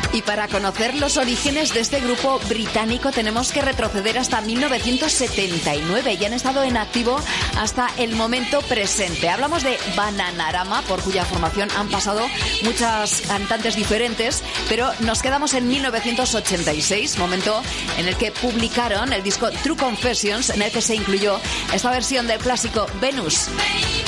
Y para conocer los orígenes de este grupo británico tenemos que retroceder hasta 1979 y han estado en activo hasta el momento presente. Hablamos de Bananarama, por cuya formación han pasado muchas cantantes diferentes, pero nos quedamos en 1986, momento en el que publicaron el disco True Confessions, en el que se incluyó esta versión del clásico Venus.